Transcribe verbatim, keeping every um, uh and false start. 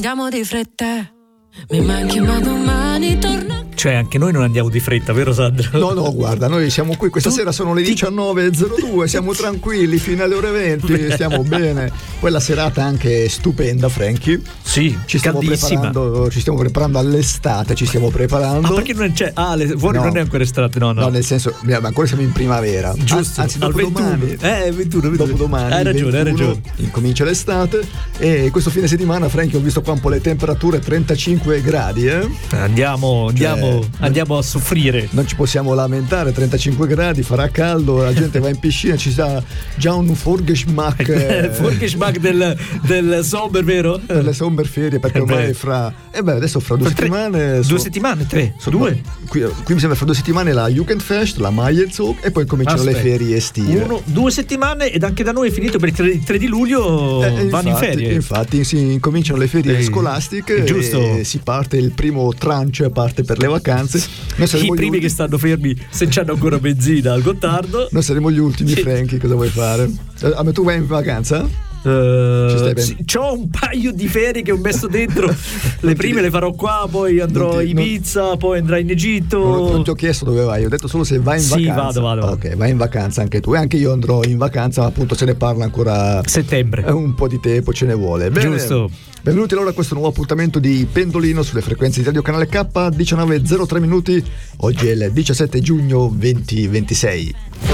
andiamo di fretta. Mi manchi ma domani torna. Cioè anche noi non andiamo di fretta, vero Sandro? No, no, guarda, noi siamo qui questa tu, sera, sono le diciannove e zero due, siamo tranquilli fino alle ore venti, stiamo bene. Poi la serata anche stupenda, Frankie. Sì, ci stiamo caldissima. preparando, ci stiamo preparando all'estate, ci stiamo preparando. Ah, perché non c'è? Ah, le, fuori no. non è ancora estate, no, no. No, nel senso, ma ancora siamo in primavera. Giusto, Anzi, dopo al ventuno. domani. Eh, ventuno, ventuno. Dopo domani. Hai ragione, hai ragione. Incomincia l'estate e questo fine settimana, Frankie, ho visto qua un po' le temperature, trentacinque gradi, eh? Andiamo, andiamo, cioè, andiamo a soffrire. Non ci possiamo lamentare, trentacinque gradi, farà caldo, la gente va in piscina, ci sta già un Vorgeschmack. Eh, Vorgeschmack del, del Sommer, vero? Per le sommerferie, perché ormai fra. E eh beh, adesso fra due tre, settimane. Due so, settimane, tre, so, due. Qui, qui mi sembra fra due settimane la Jugendfest, la Maierzug e poi cominciano Aspetta. le ferie estive. Uno, due settimane ed anche da noi è finito per il tre, tre di luglio eh, vanno infatti, in ferie. Infatti si incominciano le ferie eh, scolastiche giusto. E si parte il primo tranche, parte per le vacanze. Noi I primi ultimi, che stanno fermi se c'hanno ancora benzina al Gottardo. Noi saremo gli ultimi, sì. Frankie, cosa vuoi fare? A me tu vai in vacanza? Uh, sì, c'ho un paio di ferie che ho messo dentro. Le prime le farò qua, poi andrò a Ibiza, non, poi andrò in Egitto. Non, non ti ho chiesto dove vai, ho detto solo se vai in sì, vacanza. Sì, vado, vado. Ok, vai in vacanza anche tu. E anche io andrò in vacanza, ma appunto se ne parla ancora. Settembre. Un po' di tempo ce ne vuole. Bene. Giusto. Benvenuti allora a questo nuovo appuntamento di Pendolino sulle frequenze di Radio Canale K, diciannove e zero tre minuti. Oggi è il diciassette giugno duemilaventisei.